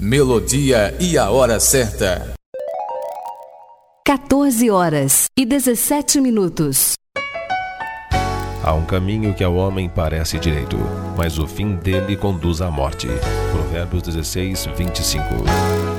Melodia e a hora certa. 14h17. Há um caminho que ao homem parece direito, mas o fim dele conduz à morte. Provérbios 16:25.